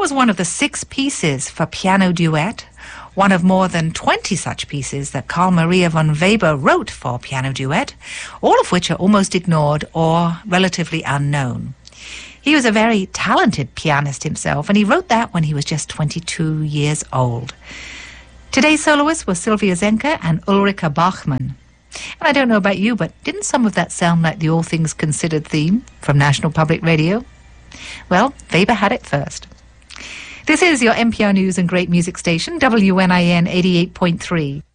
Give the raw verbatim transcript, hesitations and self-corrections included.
was one of the six pieces for piano duet, one of more than twenty such pieces that Carl Maria von Weber wrote for piano duet, all of which are almost ignored or relatively unknown. He was a very talented pianist himself, and he wrote that when he was just twenty-two years old. Today's soloists were Sylvia Zenker and Ulrika Bachmann. And I don't know about you, but didn't some of that sound like the All Things Considered theme from National Public Radio? Well, Weber had it first. This is your N P R News and Great Music Station, W N I N eighty-eight point three.